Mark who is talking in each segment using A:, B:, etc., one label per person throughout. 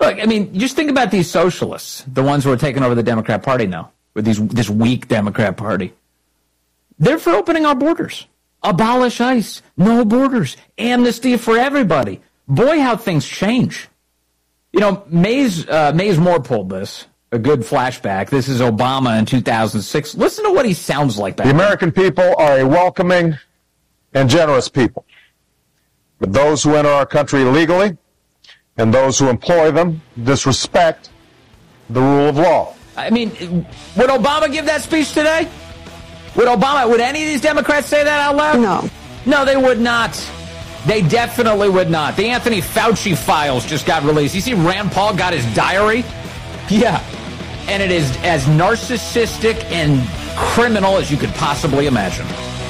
A: Look, I mean, just think about these socialists, the ones who are taking over the Democrat Party now, with this weak Democrat Party. They're for opening our borders. Abolish ICE. No borders. Amnesty for everybody. Boy, how things change. You know, Mays Moore pulled this. A good flashback. This is Obama in 2006. Listen to what he sounds like back
B: then. The American people are a welcoming and generous people. But those who enter our country illegally and those who employ them disrespect the rule of law.
A: I mean, would Obama give that speech today? Would any of these Democrats say that out loud?
C: No.
A: No, they would not. They definitely would not. The Anthony Fauci files just got released. You see Rand Paul got his diary? Yeah. And it is as narcissistic and criminal as you could possibly imagine.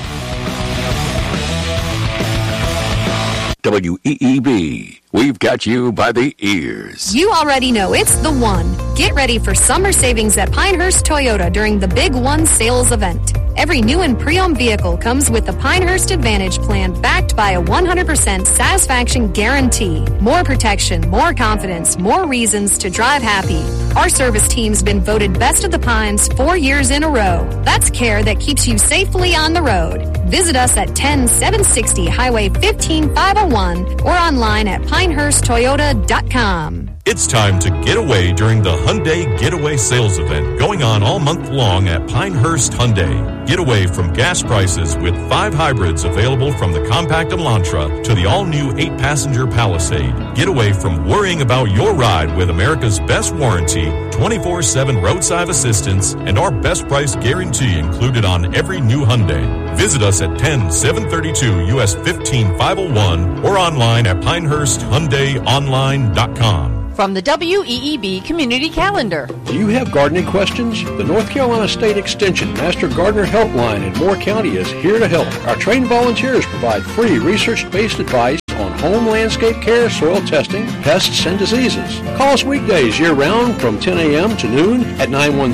D: WEEB. We've got you by the ears.
E: You already know it's the one. Get ready for summer savings at Pinehurst Toyota during the Big One sales event. Every new and pre-owned vehicle comes with the Pinehurst Advantage plan backed by a 100% satisfaction guarantee. More protection, more confidence, more reasons to drive happy. Our service team's been voted Best of the Pines 4 years in a row. That's care that keeps you safely on the road. Visit us at 10760 Highway 15501 or online at pinehursttoyota.com.
F: It's time to get away during the Hyundai Getaway Sales Event going on all month long at Pinehurst Hyundai. Get away from gas prices with 5 hybrids available from the compact Elantra to the all-new 8-passenger Palisade. Get away from worrying about your ride with America's best warranty, 24/7 roadside assistance, and our best price guarantee included on every new Hyundai. Visit us at 10732 US 15501 or online at PinehurstHyundaiOnline.com.
G: From the WEEB Community Calendar.
H: Do you have gardening questions? The North Carolina State Extension Master Gardener Helpline in Moore County is here to help. Our trained volunteers provide free research-based advice on home landscape care, soil testing, pests, and diseases. Call us weekdays year-round from 10 a.m. to noon at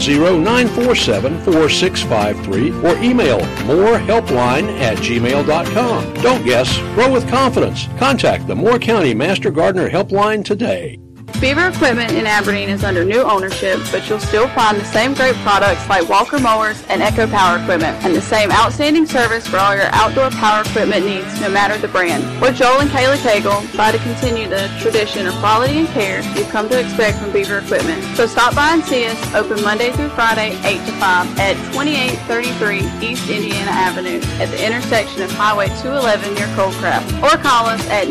H: 910-947-4653 or email morehelpline@gmail.com. Don't guess. Grow with confidence. Contact the Moore County Master Gardener Helpline today.
I: Beaver Equipment in Aberdeen is under new ownership, but you'll still find the same great products like Walker Mowers and Echo Power Equipment, and the same outstanding service for all your outdoor power equipment needs, no matter the brand. We're Joel and Kayla Cagle, by to continue the tradition of quality and care you've come to expect from Beaver Equipment. So stop by and see us, open Monday through Friday, 8 to 5, at 2833 East Indiana Avenue, at the intersection of Highway 211 near Coldcraft, or call us at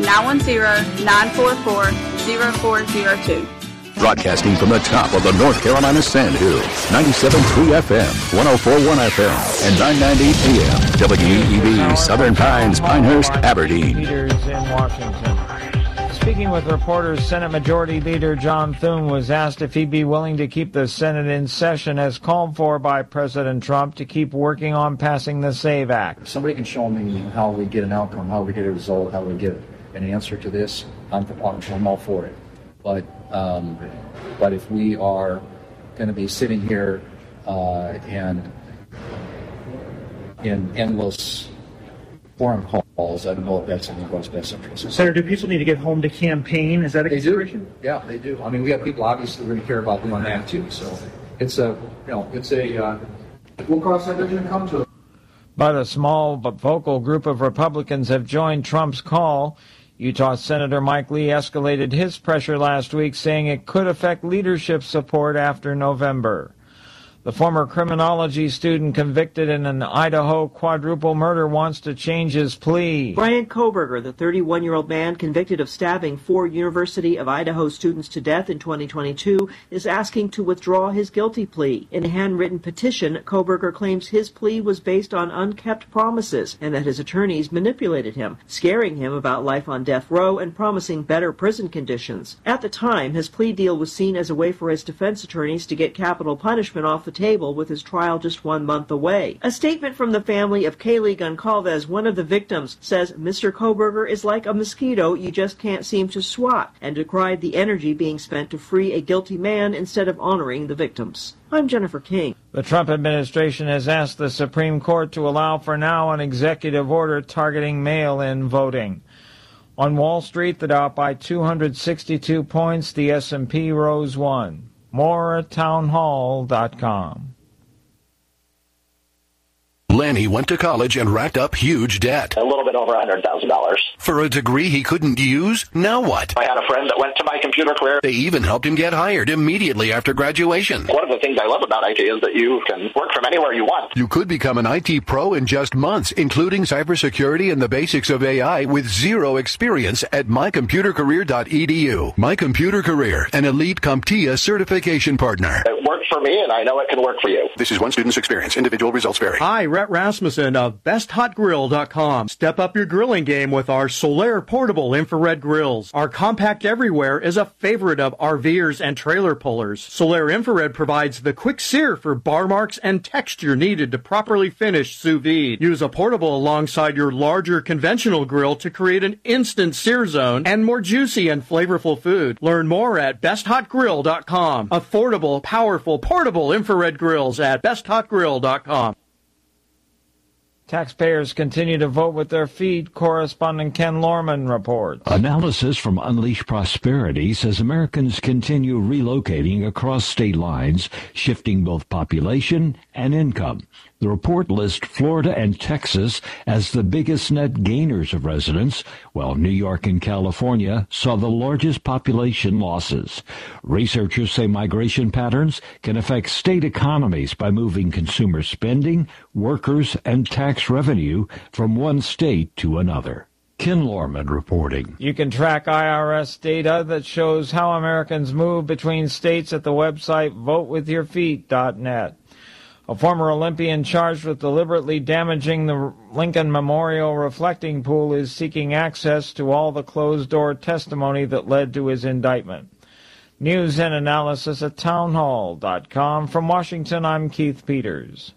I: 910-944-0402.
D: Broadcasting from the top of the North Carolina Sand Hills, 97.3 FM, 104.1 FM, and 990 AM. WEEB, Southern Pines, Pinehurst, Aberdeen.
J: Leaders in Washington. Speaking with reporters, Senate Majority Leader John Thune was asked if he'd be willing to keep the Senate in session as called for by President Trump to keep working on passing the SAVE Act.
K: If somebody can show me how we get an outcome, how we get a result, how we get an answer to this, I'm all for it. But if we are going to be sitting here and in endless forum calls, I don't know if that's in anyone's best interest.
L: Senator, do people need to get home to campaign? Is that a consideration?
K: Yeah, they do. I mean, we have people obviously who are going to care about doing that too. So we'll cross that bridge and come to it.
J: But a small but vocal group of Republicans have joined Trump's call. Utah Senator Mike Lee escalated his pressure last week, saying it could affect leadership support after November. The former criminology student convicted in an Idaho quadruple murder wants to change his plea.
M: Brian Kohberger, the 31-year-old man convicted of stabbing 4 University of Idaho students to death in 2022, is asking to withdraw his guilty plea. In a handwritten petition, Kohberger claims his plea was based on unkept promises and that his attorneys manipulated him, scaring him about life on death row and promising better prison conditions. At the time, his plea deal was seen as a way for his defense attorneys to get capital punishment off the table with his trial just 1 month away. A statement from the family of Kaylee Goncalves, one of the victims, says Mr. Kohberger is like a mosquito you just can't seem to swat, and decried the energy being spent to free a guilty man instead of honoring the victims. I'm Jennifer King.
J: The Trump administration has asked the Supreme Court to allow for now an executive order targeting mail-in voting. On Wall Street, the Dow up by 262 points. The S&P rose 1. More at townhall.com.
C: Lanny went to college and racked up huge debt.
N: A little bit over $100,000.
C: For a degree he couldn't use? Now what?
N: I had a friend that went to My Computer Career.
C: They even helped him get hired immediately after graduation.
N: One of the things I love about IT is that you can work from anywhere you want.
C: You could become an IT pro in just months, including cybersecurity and the basics of AI with zero experience at mycomputercareer.edu. My Computer Career, an elite CompTIA certification partner.
N: It worked for me, and I know it can work for you.
C: This is one student's experience. Individual results vary.
O: Hi, Rhett Rasmussen of BestHotGrill.com. Step up your grilling game with our Solaire portable infrared grills. Our compact everywhere is a favorite of RVers and trailer pullers. Solaire infrared provides the quick sear for bar marks and texture needed to properly finish sous vide. Use a portable alongside your larger conventional grill to create an instant sear zone and more juicy and flavorful food. Learn more at BestHotGrill.com. Affordable, powerful, portable infrared grills at BestHotGrill.com.
J: Taxpayers continue to vote with their feet. Correspondent Ken Lorman reports.
P: Analysis from Unleash Prosperity says Americans continue relocating across state lines, shifting both population and income. The report lists Florida and Texas as the biggest net gainers of residents, while New York and California saw the largest population losses. Researchers say migration patterns can affect state economies by moving consumer spending, workers, and tax revenue from one state to another. Ken Lorman reporting.
J: You can track IRS data that shows how Americans move between states at the website votewithyourfeet.net. A former Olympian charged with deliberately damaging the Lincoln Memorial reflecting pool is seeking access to all the closed-door testimony that led to his indictment. News and analysis at townhall.com. From Washington, I'm Keith Peters.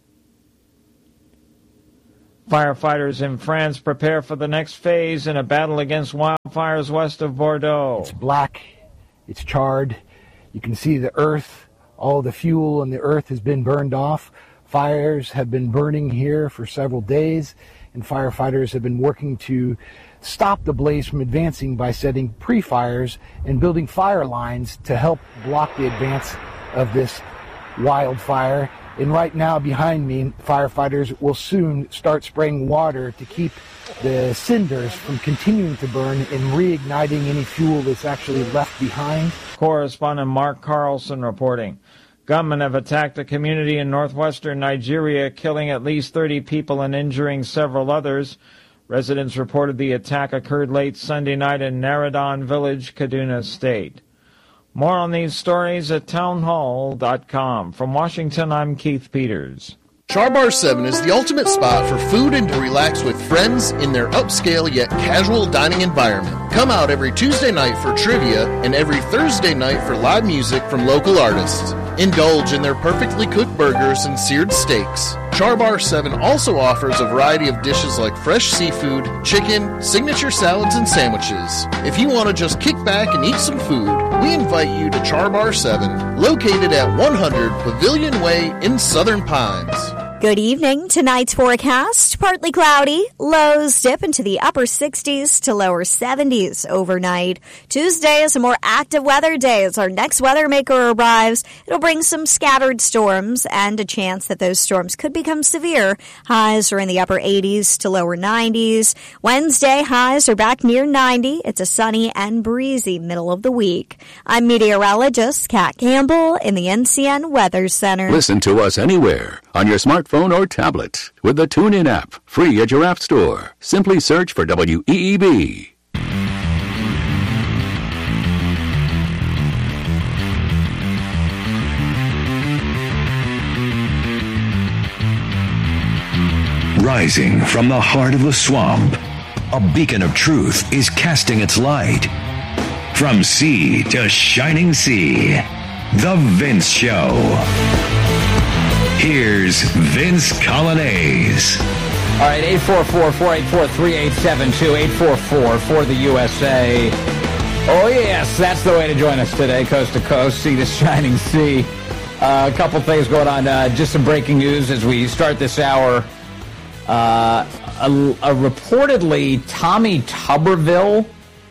J: Firefighters in France prepare for the next phase in a battle against wildfires west of Bordeaux.
Q: It's black. It's charred. You can see the earth. All the fuel in the earth has been burned off. Fires have been burning here for several days, and firefighters have been working to stop the blaze from advancing by setting pre-fires and building fire lines to help block the advance of this wildfire. And right now behind me, firefighters will soon start spraying water to keep the cinders from continuing to burn and reigniting any fuel that's actually left behind.
J: Correspondent Mark Carlson reporting. Gunmen have attacked a community in northwestern Nigeria, killing at least 30 people and injuring several others. Residents reported the attack occurred late Sunday night in Naradon Village, Kaduna State. More on these stories at townhall.com. From Washington, I'm Keith Peters.
R: Char Bar 7 is the ultimate spot for food and to relax with friends in their upscale yet casual dining environment. Come out every Tuesday night for trivia and every Thursday night for live music from local artists. Indulge in their perfectly cooked burgers and seared steaks. Char Bar 7 also offers a variety of dishes like fresh seafood, chicken, signature salads, and sandwiches. If you want to just kick back and eat some food, we invite you to Char Bar 7, located at 100 Pavilion Way in Southern Pines.
S: Good evening. Tonight's forecast, partly cloudy. Lows dip into the upper 60s to lower 70s overnight. Tuesday is a more active weather day as our next weather maker arrives. It'll bring some scattered storms and a chance that those storms could become severe. Highs are in the upper 80s to lower 90s. Wednesday, highs are back near 90. It's a sunny and breezy middle of the week. I'm meteorologist Kat Campbell in the NCN Weather Center.
D: Listen to us anywhere on your smartphone or tablet with the TuneIn app, free at your app store. Simply search for WEEB.
T: Rising from the heart of the swamp, a beacon of truth is casting its light. From sea to shining sea, The Vince Show. Here's Vince Colonnese.
A: All right, 844-484-3872, 844 for the USA. Oh, yes, that's the way to join us today, coast to coast, sea to shining sea. A couple things going on. Just some breaking news as we start this hour. Reportedly, Tommy Tuberville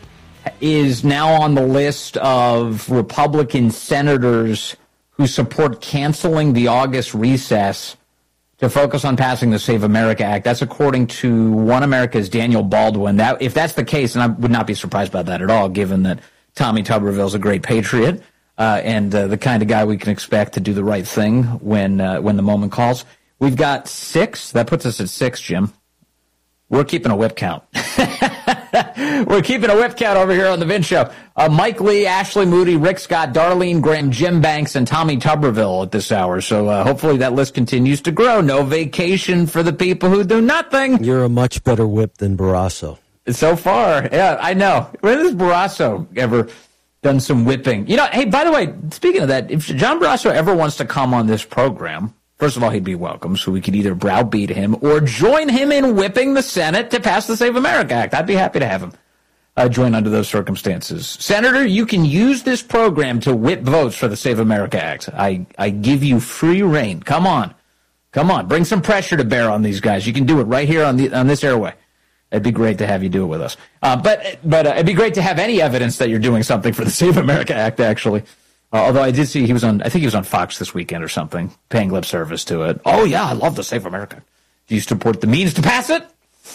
A: is now on the list of Republican senators who support canceling the August recess to focus on passing the Save America Act. That's according to One America's Daniel Baldwin. If that's the case, and I would not be surprised by that at all, given that Tommy Tuberville's a great patriot and the kind of guy we can expect to do the right thing when the moment calls. We've got 6. That puts us at 6, Jim. We're keeping a whip count. We're keeping a whip count over here on the Vince Show. Mike Lee, Ashley Moody, Rick Scott, Darlene Graham, Jim Banks, and Tommy Tuberville at this hour. So hopefully that list continues to grow. No vacation for the people who do nothing.
U: You're a much better whip than Barrasso.
A: So far, yeah, I know. When has Barrasso ever done some whipping? You know, hey, by the way, speaking of that, if John Barrasso ever wants to come on this program, first of all, he'd be welcome, so we could either browbeat him or join him in whipping the Senate to pass the Save America Act. I'd be happy to have him join under those circumstances. Senator, you can use this program to whip votes for the Save America Act. I give you free reign. Come on. Bring some pressure to bear on these guys. You can do it right here on this airway. It'd be great to have you do it with us. But it'd be great to have any evidence that you're doing something for the Save America Act, actually. Although I did see I think he was on Fox this weekend or something, paying lip service to it. Oh, yeah, I love the Save America. Do you support the means to pass it?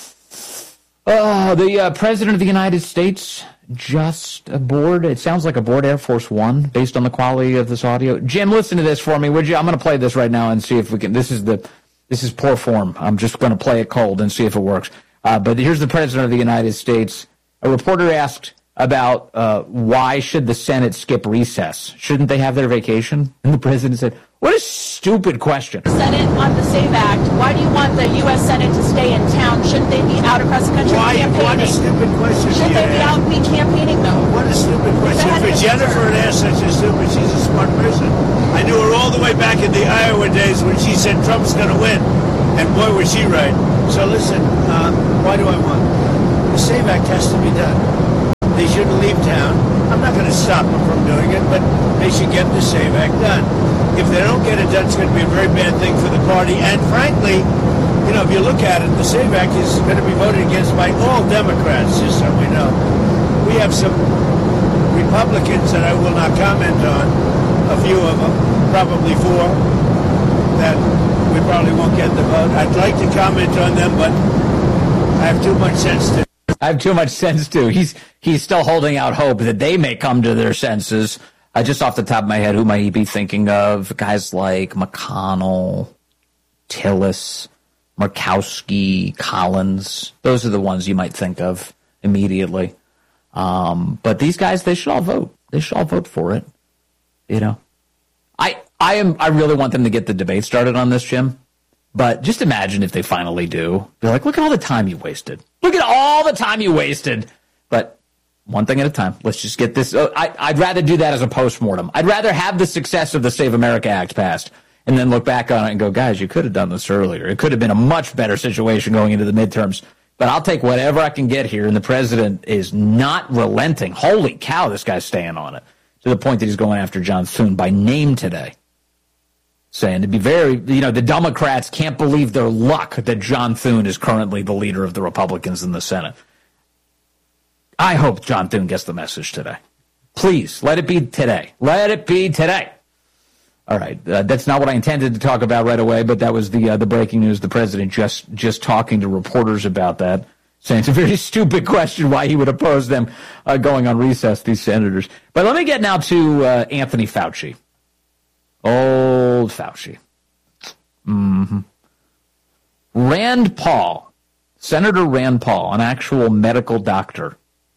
A: The President of the United States just aboard. It sounds like aboard Air Force One based on the quality of this audio. Jim, listen to this for me, would you? I'm going to play this right now and see if we can. This is poor form. I'm just going to play it cold and see if it works. But here's the President of the United States. A reporter asked about why should the Senate skip recess? Shouldn't they have their vacation? And the President said, what a stupid question.
V: Senate on the SAVE Act. Why do you want the U.S. Senate to stay in town? Shouldn't they be out across the country campaigning?
W: What a stupid question.
V: Shouldn't they be out campaigning, though?
W: What a stupid question. For Jennifer to ask such a stupid, she's a smart person. I knew her all the way back in the Iowa days when she said Trump's going to win. And boy, was she right. So listen, why do I want it? The SAVE Act has to be done. They shouldn't leave town. I'm not going to stop them from doing it, but they should get the SAVE Act done. If they don't get it done, it's going to be a very bad thing for the party. And frankly, you know, if you look at it, the SAVE Act is going to be voted against by all Democrats, just so we know. We have some Republicans that I will not comment on, a few of them, probably 4, that we probably won't get the vote. I'd like to comment on them, but I have too much sense to.
A: I have too much sense to. He's still holding out hope that they may come to their senses. Just off the top of my head, who might he be thinking of? Guys like McConnell, Tillis, Murkowski, Collins. Those are the ones you might think of immediately. But these guys, they should all vote. They should all vote for it. You know, I really want them to get the debate started on this, Jim. But just imagine if they finally do. They're like, look at all the time you wasted. Look at all the time you wasted. But one thing at a time. Let's just get this. I'd rather do that as a postmortem. I'd rather have the success of the Save America Act passed and then look back on it and go, guys, you could have done this earlier. It could have been a much better situation going into the midterms. But I'll take whatever I can get here. And the president is not relenting. Holy cow, this guy's staying on it. To the point that he's going after John Thune by name today. Saying to be very, the Democrats can't believe their luck that John Thune is currently the leader of the Republicans in the Senate. I hope John Thune gets the message today. Please, let it be today. Let it be today. All right, that's not what I intended to talk about right away, but that was the breaking news. The president just talking to reporters about that, saying it's a very stupid question why he would oppose them going on recess, these senators. But let me get now to Anthony Fauci. Old Fauci. Mm-hmm. Rand Paul, Senator Rand Paul, an actual medical doctor,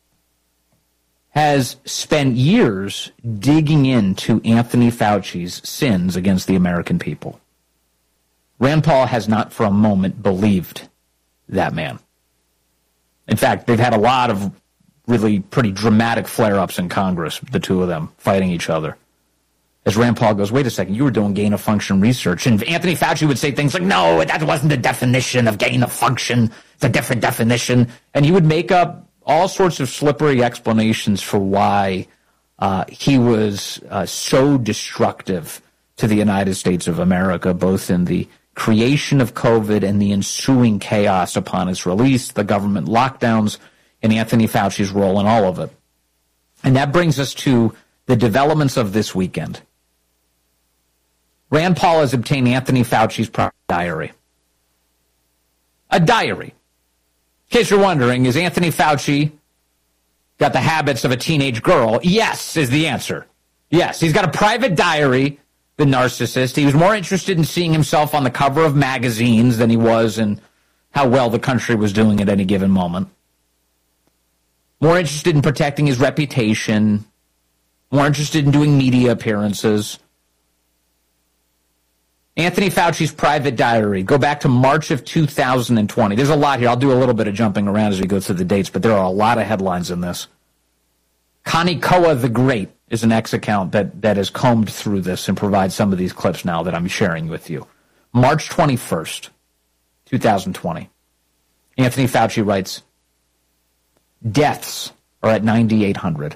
A: has spent years digging into Anthony Fauci's sins against the American people. Rand Paul has not for a moment believed that man. In fact, they've had a lot of really pretty dramatic flare-ups in Congress, the two of them fighting each other. As Rand Paul goes, wait a second, you were doing gain-of-function research. And Anthony Fauci would say things like, no, that wasn't the definition of gain-of-function. It's a different definition. And he would make up all sorts of slippery explanations for why he was so destructive to the United States of America, both in the creation of COVID and the ensuing chaos upon its release, the government lockdowns, and Anthony Fauci's role in all of it. And that brings us to the developments of this weekend. Rand Paul has obtained Anthony Fauci's private diary. A diary. In case you're wondering, is Anthony Fauci got the habits of a teenage girl? Yes, is the answer. Yes, he's got a private diary, the narcissist. He was more interested in seeing himself on the cover of magazines than he was in how well the country was doing at any given moment. More interested in protecting his reputation. More interested in doing media appearances. Anthony Fauci's private diary. Go back to March of 2020. There's a lot here. I'll do a little bit of jumping around as we go through the dates, but there are a lot of headlines in this. Connie Koa the Great is an X account that has combed through this and provides some of these clips now that I'm sharing with you. March 21st, 2020. Anthony Fauci writes, deaths are at 9,800.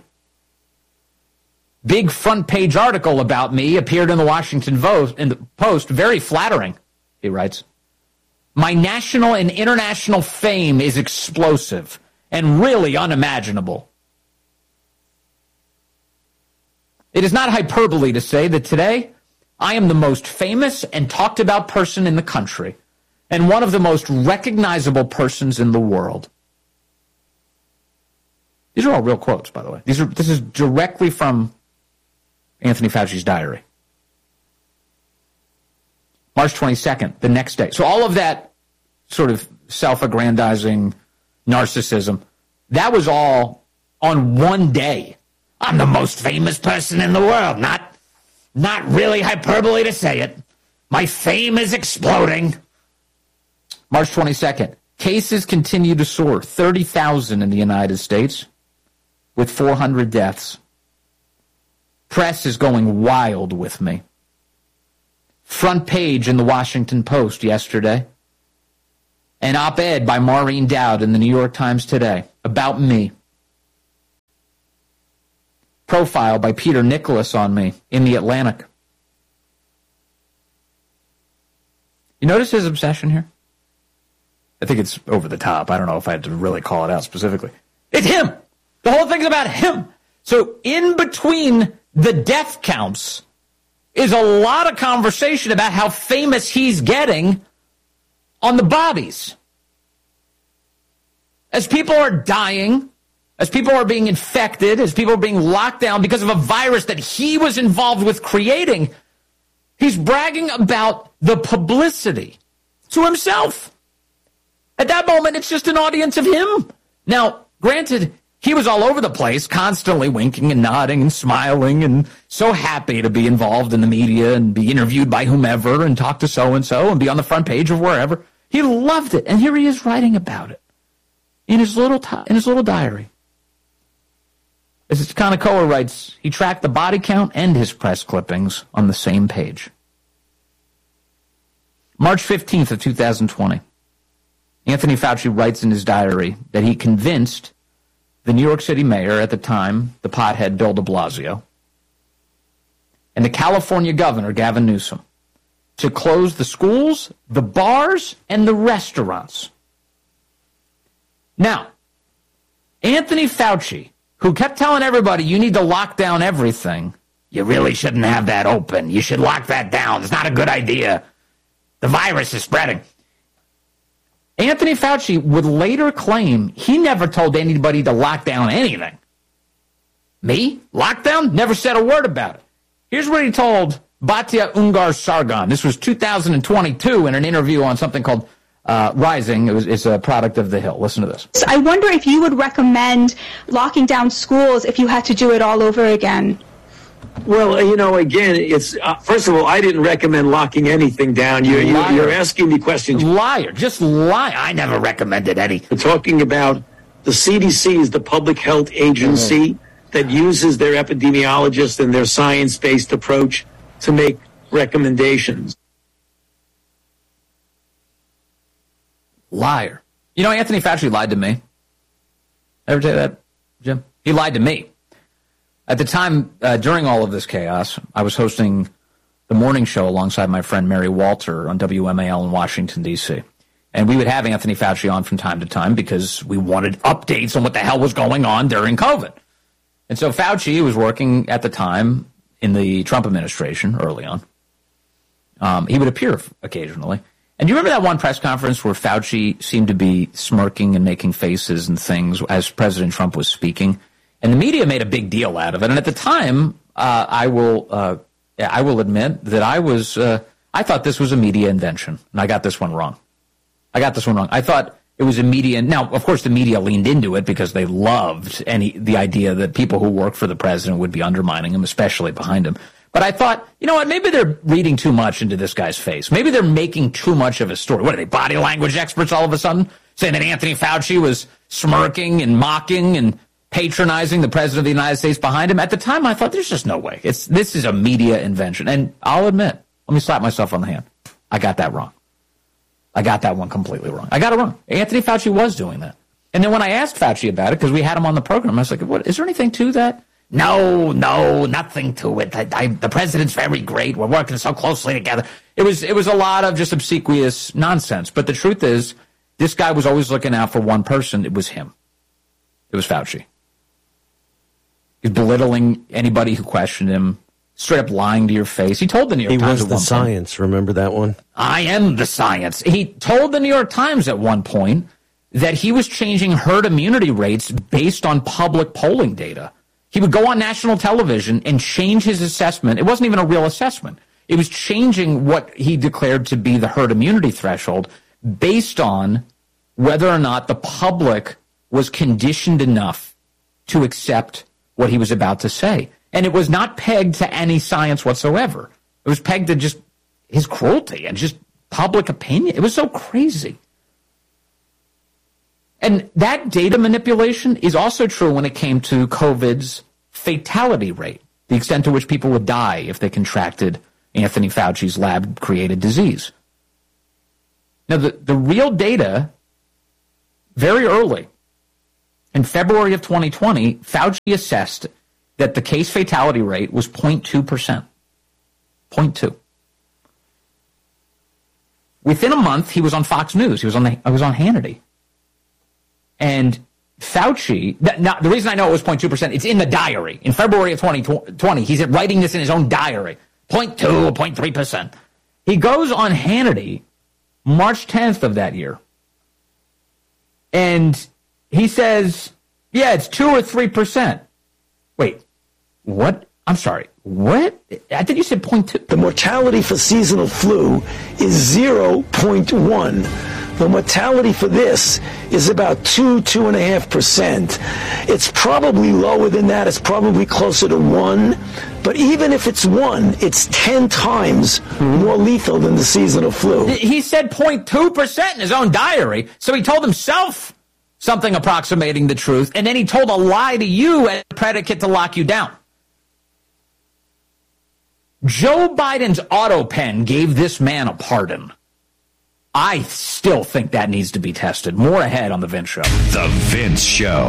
A: Big front page article about me appeared in the Washington Post. Very flattering, he writes. My national and international fame is explosive and really unimaginable. It is not hyperbole to say that today I am the most famous and talked about person in the country and one of the most recognizable persons in the world. These are all real quotes, by the way. This is directly from Anthony Fauci's diary. March 22nd, the next day. So all of that sort of self-aggrandizing narcissism, that was all on one day. I'm the most famous person in the world. Not really hyperbole to say it. My fame is exploding. March 22nd, cases continue to soar. 30,000 in the United States with 400 deaths. Press is going wild with me. Front page in the Washington Post yesterday. An op-ed by Maureen Dowd in the New York Times today about me. Profile by Peter Nicholas on me in the Atlantic. You notice his obsession here? I think it's over the top. I don't know if I had to really call it out specifically. It's him! The whole thing's about him! So in between the death counts is a lot of conversation about how famous he's getting on the bodies. As people are dying, as people are being infected, as people are being locked down because of a virus that he was involved with creating, he's bragging about the publicity to himself. At that moment, it's just an audience of him. Now, granted, he was all over the place, constantly winking and nodding and smiling and so happy to be involved in the media and be interviewed by whomever and talk to so-and-so and be on the front page of wherever. He loved it, and here he is writing about it in his little diary. As Connie Koa writes, he tracked the body count and his press clippings on the same page. March 15th of 2020. Anthony Fauci writes in his diary that he convinced the New York City mayor at the time, the pothead Bill de Blasio, and the California governor, Gavin Newsom, to close the schools, the bars, and the restaurants. Now, Anthony Fauci, who kept telling everybody, you need to lock down everything, you really shouldn't have that open. You should lock that down. It's not a good idea. The virus is spreading. Anthony Fauci would later claim he never told anybody to lock down anything. Me? Lockdown? Never said a word about it. Here's what he told Batya Ungar-Sargon. This was 2022 in an interview on something called Rising. It's a product of The Hill. Listen to this.
B: I wonder if you would recommend locking down schools if you had to do it all over again.
E: Well, again, it's first of all, I didn't recommend locking anything down. You're asking me questions.
A: Liar. Just lie. I never recommended any.
E: We're talking about the CDC is the public health agency that uses their epidemiologists and their science-based approach to make recommendations.
A: Liar. Anthony Fauci lied to me. Ever tell you that, Jim? He lied to me. At the time, during all of this chaos, I was hosting the morning show alongside my friend Mary Walter on WMAL in Washington, D.C. And we would have Anthony Fauci on from time to time because we wanted updates on what the hell was going on during COVID. And so Fauci was working at the time in the Trump administration early on. He would appear occasionally. And do you remember that one press conference where Fauci seemed to be smirking and making faces and things as President Trump was speaking? And the media made a big deal out of it. And at the time, I will admit that I thought this was a media invention, and I got this one wrong. I thought it was a media. Now, of course, the media leaned into it because they loved the idea that people who work for the president would be undermining him, especially behind him. But I thought, you know what, maybe they're reading too much into this guy's face. Maybe they're making too much of a story. What are they, body language experts all of a sudden? Saying that Anthony Fauci was smirking and mocking and patronizing the president of the United States behind him. At the time, I thought, there's just no way. This is a media invention. And I'll admit, let me slap myself on the hand. I got that wrong. I got that one completely wrong. I got it wrong. Anthony Fauci was doing that. And then when I asked Fauci about it, because we had him on the program, I was like, what, is there anything to that? No, nothing to it. The president's very great. We're working so closely together. It was a lot of just obsequious nonsense. But the truth is, this guy was always looking out for one person. It was him. It was Fauci. He's belittling anybody who questioned him, straight up lying to your face. He told the New York Times
U: He was the science. Remember that one?
A: I am the science. He told the New York Times at one point that he was changing herd immunity rates based on public polling data. He would go on national television and change his assessment. It wasn't even a real assessment. It was changing what he declared to be the herd immunity threshold based on whether or not the public was conditioned enough to accept what he was about to say. And it was not pegged to any science whatsoever. It was pegged to just his cruelty and just public opinion. It was so crazy. And that data manipulation is also true when it came to COVID's fatality rate, the extent to which people would die if they contracted Anthony Fauci's lab-created disease. Now, the real data, very early, in February of 2020, Fauci assessed that the case fatality rate was 0.2%. 0.2. Within a month, he was on Fox News. He was on Hannity. And Fauci, now the reason I know it was 0.2%, it's in the diary. In February of 2020, he's writing this in his own diary. 0.2 or 0.3%. He goes on Hannity March 10th of that year. And he says, yeah, it's 2 or 3%. Wait, what? I'm sorry. What? I think you said 0.2.
F: The mortality for seasonal flu is 0.1. The mortality for this is about 2.5%. It's probably lower than that. It's probably closer to 1. But even if it's 1, it's 10 times more lethal than the seasonal flu.
A: He said 0.2% in his own diary. So he told himself something approximating the truth, and then he told a lie to you as a predicate to lock you down. Joe Biden's auto pen gave this man a pardon. I still think that needs to be tested. More ahead on The Vince Show.
T: The Vince Show.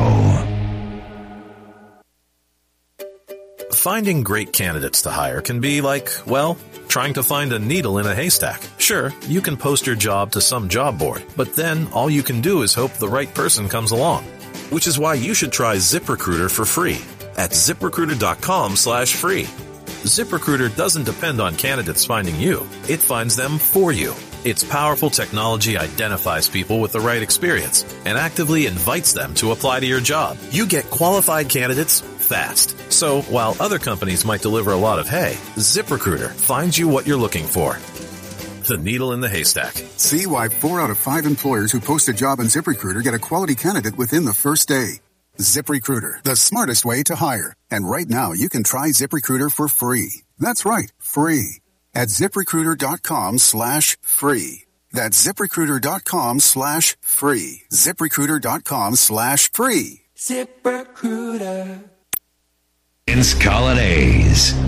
G: Finding great candidates to hire can be like, well, trying to find a needle in a haystack. Sure, you can post your job to some job board, but then all you can do is hope the right person comes along. Which is why you should try ZipRecruiter for free at ZipRecruiter.com/free. ZipRecruiter doesn't depend on candidates finding you. It finds them for you. Its powerful technology identifies people with the right experience and actively invites them to apply to your job. You get qualified candidates fast. So while other companies might deliver a lot of hay, ZipRecruiter finds you what you're looking for. The needle in the haystack.
H: See why 4 out of 5 employers who post a job on ZipRecruiter get a quality candidate within the first day. ZipRecruiter, the smartest way to hire. And right now, you can try ZipRecruiter for free. That's right, free. At ZipRecruiter.com/free. That's ZipRecruiter.com/free. ZipRecruiter.com/free.
T: ZipRecruiter. Vince Colonnese.